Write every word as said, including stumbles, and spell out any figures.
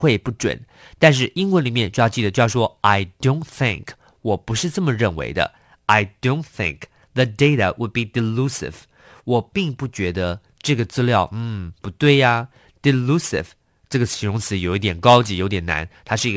会不准。但是英文里面就要记得就要说 I don't think， 我不是这么认为的。 I don't think the data would be delusive， 我并不觉得这个资料嗯不对呀。 Delusive 这个形容词有一点高级，有点难，它是一个